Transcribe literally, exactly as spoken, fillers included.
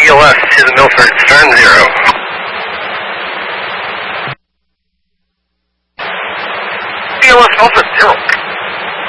E L S to the Milford, stern zero. E L S Milford, zero.